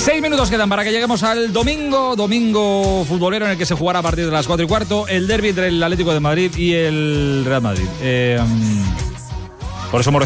6 minutos quedan para que lleguemos al domingo futbolero en el que se jugará a partir de las 4:15 el derbi entre el Atlético de Madrid y el Real Madrid. Por eso hemos